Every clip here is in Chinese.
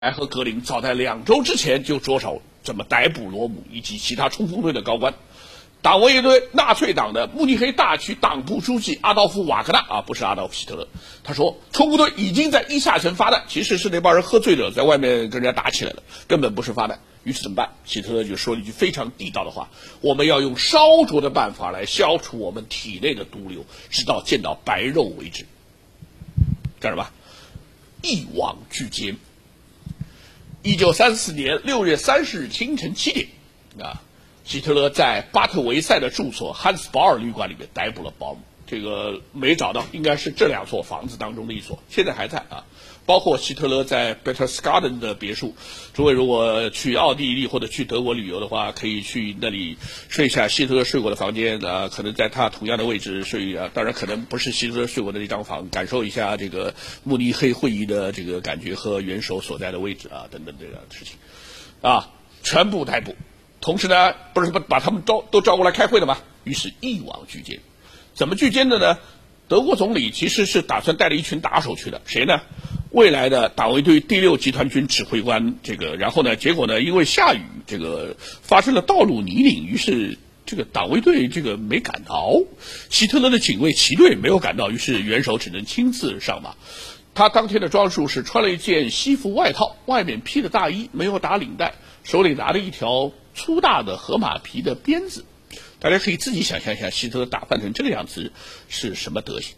和格林早在2周之前就着手怎么逮捕罗姆以及其他冲锋队的高官。党卫队纳粹党的慕尼黑大区党部书记阿道夫·瓦格纳不是阿道夫·希特勒，他说冲锋队已经在伊萨城发弹，其实是那帮人喝醉了，在外面跟人家打起来了，根本不是发弹。于是怎么办？希特勒就说了一句非常地道的话：我们要用烧灼的办法来消除我们体内的毒瘤，直到见到白肉为止。干什么？一网俱歼。1934年6月30日清晨7点，希特勒在巴特维塞的住所汉斯堡尔旅馆里面逮捕了保姆，这个没找到，应该是这2所房子当中的一所，现在还在啊。包括希特勒在 Berchtesgaden 的别墅，诸位如果去奥地利或者去德国旅游的话，可以去那里睡一下希特勒睡过的房间啊，可能在他同样的位置睡啊，当然可能不是希特勒睡过的那张房，感受一下这个慕尼黑会议的这个感觉和元首所在的位置啊，等等这样的事情啊，全部逮捕。同时呢，不是把他们都招过来开会的吗？于是一网俱歼。怎么俱歼的呢？德国总理其实是打算带着一群打手去的，谁呢？未来的党卫队第6集团军指挥官，然后呢，结果呢，因为下雨，发生了道路泥泞，于是党卫队没赶到，希特勒的警卫骑队没有赶到，于是元首只能亲自上马。他当天的装束是穿了一件西服外套，外面披着大衣，没有打领带，手里拿着一条粗大的河马皮的鞭子。大家可以自己想象一下，希特勒打扮成这个样子是什么德行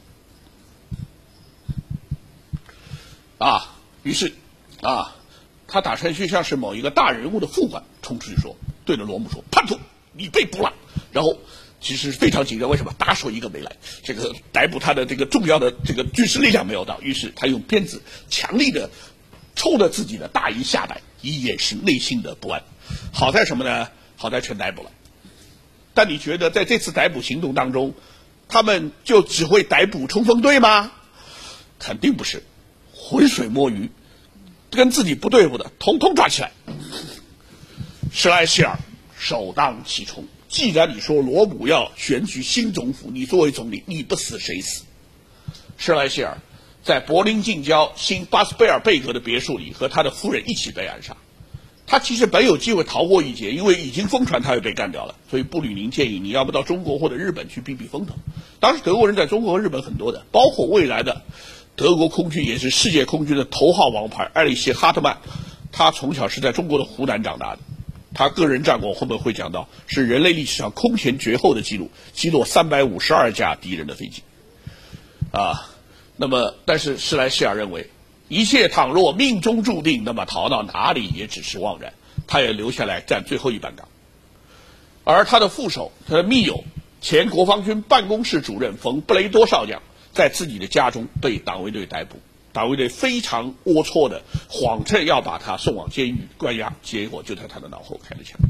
啊？于是他打算就像是某一个大人物的副官，冲出去说，对着罗姆说：“叛徒，你被捕了。”然后其实非常紧张，为什么？打手一个没来，逮捕他的重要的军事力量没有到，于是他用鞭子强力的抽了自己的大衣下摆，以掩饰内心的不安。好在什么呢？好在全逮捕了。但你觉得在这次逮捕行动当中，他们就只会逮捕冲锋队吗？肯定不是，浑水摸鱼，跟自己不对付的统统抓起来。施莱希尔首当其冲。既然你说罗姆要选举新总统，你作为总理，你不死谁死？施莱希尔在柏林近郊新巴斯贝尔贝格的别墅里和他的夫人一起被暗杀。他其实本有机会逃过一劫，因为已经疯传他又被干掉了，所以布吕宁建议你要不到中国或者日本去避避风头。当时德国人在中国和日本很多的，包括未来的德国空军，也是世界空军的头号王牌艾里希·哈特曼，他从小是在中国的湖南长大的。他个人战果后面会讲到，是人类历史上空前绝后的记录，击落352架敌人的飞机。那么但是施莱希尔认为，一切倘若命中注定，那么逃到哪里也只是枉然。他也留下来站最后一班岗。而他的副手，他的密友，前国防军办公室主任冯·布雷多少将，在自己的家中被党卫队逮捕。党卫队非常龌龊的谎称要把他送往监狱关押，结果就在他的脑后开了枪。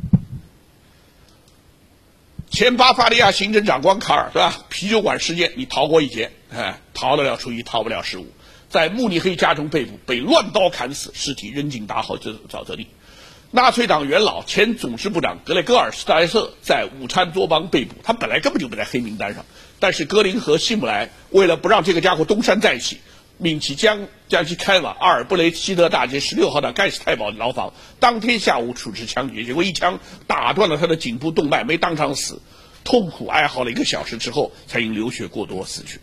前巴伐利亚行政长官卡尔，对吧？啤酒馆事件你逃过一劫，逃得了初一，逃不了15。在慕尼黑家中被捕，被乱刀砍死，尸体扔进大河沼泽地。纳粹党元老前总支部长格雷戈尔·施特莱瑟在午餐桌帮被捕，他本来根本就不在黑名单上，但是戈林和希姆莱为了不让这个家伙东山再起，命其将其开往阿尔布雷希特大街16号的盖世太保牢房，当天下午处置枪决，结果一枪打断了他的颈部动脉，没当场死，痛苦哀嚎了1个小时之后，才因流血过多死去。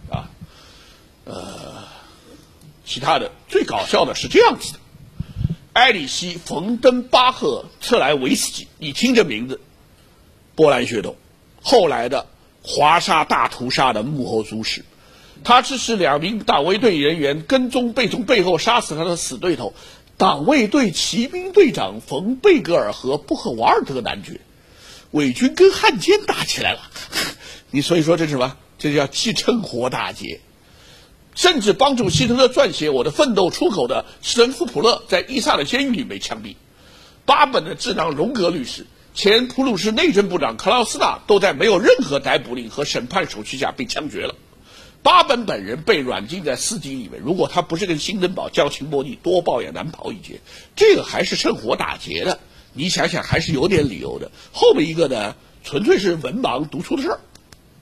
其他的最搞笑的是这样子的：埃里希·冯·登巴赫·特莱维斯基，你听这名字，波兰血统，后来的华沙大屠杀的幕后主使。他指使2名党卫队人员跟踪并从背后杀死他的死对头，党卫队骑兵队长冯·贝格尔和布赫瓦尔德男爵。伪军跟汉奸打起来了，你所以说这是什么？这叫趁火打劫。甚至帮助希特勒撰写《我的奋斗出口》的史滕福普勒在伊萨的监狱里被枪毙。巴本的智囊荣格律师、前普鲁士内政部长克劳斯纳都在没有任何逮捕令和审判手续下被枪决了。巴本本人被软禁在私邸里面，如果他不是跟辛登堡交情不腻，多报也难逃一劫。这个还是趁火打劫的，你想想还是有点理由的。后面一个呢，纯粹是文盲读出的事儿。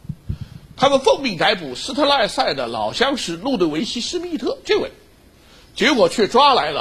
他们奉命逮捕斯特赖塞的老相识路德维希·施密特，这位结果却抓来了